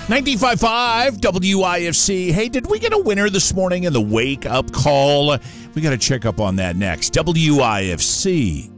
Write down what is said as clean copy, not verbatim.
95.5 WIFC. Hey, did we get a winner this morning in the wake-up call? We got to check up on that next. WIFC.